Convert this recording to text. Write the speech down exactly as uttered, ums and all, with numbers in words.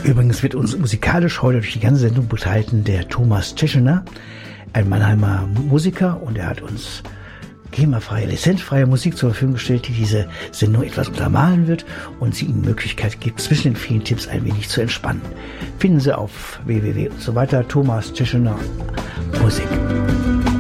Übrigens wird uns musikalisch heute durch die ganze Sendung begleiten der Thomas Tscheschener, ein Mannheimer Musiker, und er hat uns GEMA-freie, lizenzfreie Musik zur Verfügung gestellt, die diese Sendung etwas untermalen wird und sie Ihnen Möglichkeit gibt, zwischen den vielen Tipps ein wenig zu entspannen. Finden Sie auf w w w und so weiter Thomas Tscheschener Musik.